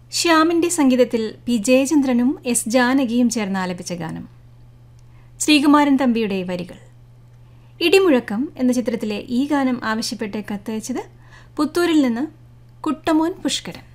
ശ്യാമിൻ്റെ സംഗീതത്തിൽ P ജയചന്ദ്രനും S ജാനകിയും ചേർന്ന് ആലപിച്ച ഗാനം. ശ്രീകുമാരൻ തമ്പിയുടെ വരികൾ. ഇടിമുഴക്കം എന്ന ചിത്രത്തിലെ ഈ ഗാനം ആവശ്യപ്പെട്ട് കത്തയച്ചത് പുത്തൂരിൽ നിന്ന് കുട്ടമോൻ പുഷ്കരൻ.